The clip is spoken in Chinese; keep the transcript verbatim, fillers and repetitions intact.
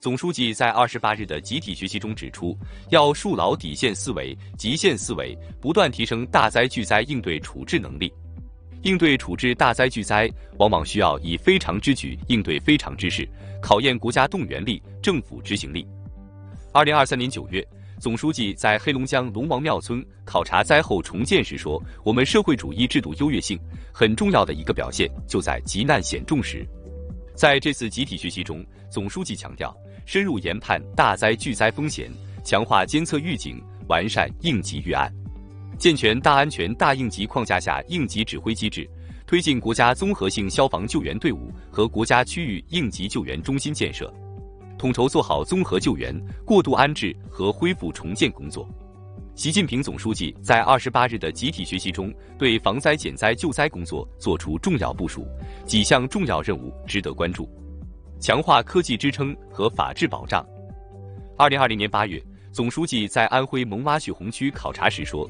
总书记在二十八日的集体学习中指出，要树牢底线思维、极限思维，不断提升大灾巨灾应对处置能力。应对处置大灾巨灾，往往需要以非常之举应对非常之事，考验国家动员力、政府执行力。二零二三年九月，总书记在黑龙江龙王庙村考察灾后重建时说，我们社会主义制度优越性很重要的一个表现就在急难险重时。在这次集体学习中，总书记强调，深入研判大灾巨灾风险，强化监测预警，完善应急预案，健全大安全大应急框架下应急指挥机制，推进国家综合性消防救援队伍和国家区域应急救援中心建设，统筹做好综合救援、过渡安置和恢复重建工作。习近平总书记在二十八日的集体学习中，对防灾减灾救灾工作作出重要部署，几项重要任务值得关注。强化科技支撑和法治保障。二零二零年八月，总书记在安徽蒙挖血洪区考察时说，